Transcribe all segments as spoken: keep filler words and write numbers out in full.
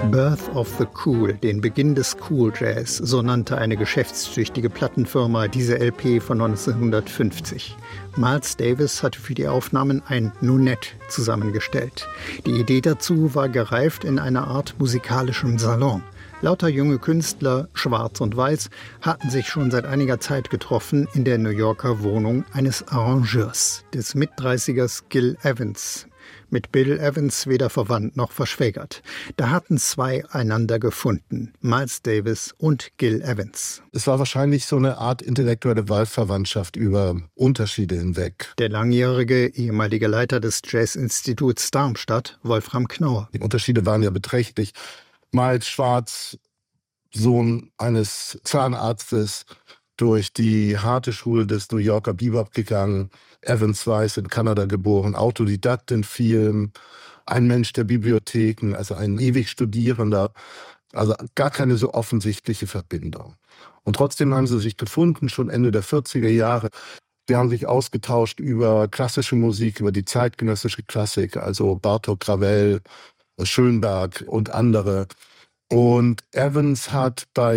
Birth of the Cool, den Beginn des Cool Jazz, so nannte eine geschäftstüchtige Plattenfirma diese L P von neunzehnhundertfünfzig. Miles Davis hatte für die Aufnahmen ein Nunett zusammengestellt. Die Idee dazu war gereift in einer Art musikalischem Salon. Lauter junge Künstler, schwarz und weiß, hatten sich schon seit einiger Zeit getroffen in der New Yorker Wohnung eines Arrangeurs, des Mitdreißigers Gil Evans. Mit Bill Evans weder verwandt noch verschwägert. Da hatten zwei einander gefunden, Miles Davis und Gil Evans. Es war wahrscheinlich so eine Art intellektuelle Wahlverwandtschaft über Unterschiede hinweg. Der langjährige ehemalige Leiter des Jazzinstituts Darmstadt, Wolfram Knauer. Die Unterschiede waren ja beträchtlich. Miles schwarz, Sohn eines Zahnarztes, durch die harte Schule des New Yorker Bebop gegangen. Evans weiß, in Kanada geboren, Autodidakt in Film, ein Mensch der Bibliotheken, also ein ewig Studierender. Also gar keine so offensichtliche Verbindung. Und trotzdem haben sie sich gefunden, schon Ende der vierziger Jahre. Sie haben sich ausgetauscht über klassische Musik, über die zeitgenössische Klassik, also Bartók, Ravel, Schönberg und andere. Und Evans hat bei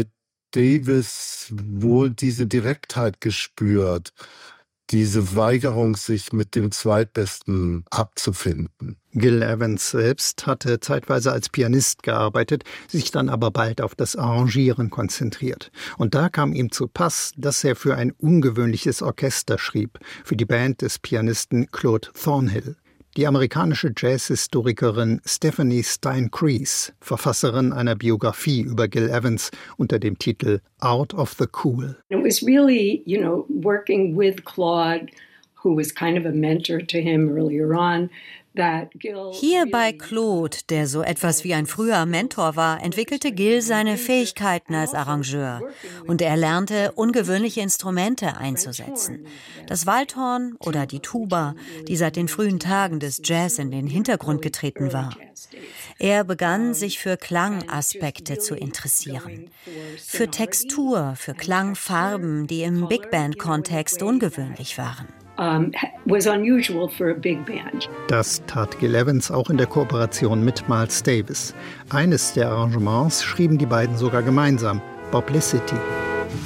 Davis wohl diese Direktheit gespürt, diese Weigerung, sich mit dem Zweitbesten abzufinden. Gil Evans selbst hatte zeitweise als Pianist gearbeitet, sich dann aber bald auf das Arrangieren konzentriert. Und da kam ihm zu Pass, dass er für ein ungewöhnliches Orchester schrieb, für die Band des Pianisten Claude Thornhill. Die amerikanische Jazzhistorikerin Stephanie Stein-Creese, Verfasserin einer Biografie über Gil Evans unter dem Titel Out of the Cool. It was really, you know, working with Claude, who was kind of a mentor to him earlier on. Hier bei Claude, der so etwas wie ein früher Mentor war, entwickelte Gil seine Fähigkeiten als Arrangeur. Und er lernte, ungewöhnliche Instrumente einzusetzen. Das Waldhorn oder die Tuba, die seit den frühen Tagen des Jazz in den Hintergrund getreten war. Er begann, sich für Klangaspekte zu interessieren. Für Textur, für Klangfarben, die im Big Band-Kontext ungewöhnlich waren. Um, was unusual for a big band. Das tat Gil Evans auch in der Kooperation mit Miles Davis. Eines der Arrangements schrieben die beiden sogar gemeinsam, Boblicity.